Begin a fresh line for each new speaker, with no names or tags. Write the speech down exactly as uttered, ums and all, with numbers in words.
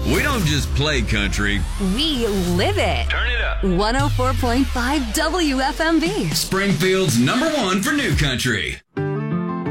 We don't just play country.
We live it.
Turn it up.
one oh four point five W F M V.
Springfield's number one for new country.